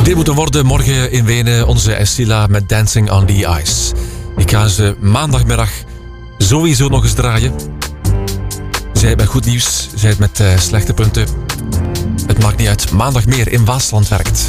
Dit moet er worden morgen in Wenen. Onze Estila met Dancing on the Ice. Ik ga ze maandagmiddag sowieso nog eens draaien. Zij met goed nieuws, zij met slechte punten. Het maakt niet uit. Maandag meer in Waasland werkt.